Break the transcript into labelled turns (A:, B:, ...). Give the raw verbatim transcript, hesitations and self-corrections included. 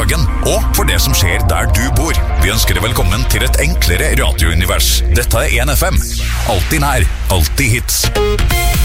A: hverdagen, og for det som skjer der du bor. Vi ønsker deg velkommen til et enklere radiounivers. Dette er en F M. Alltid nær, alltid hits.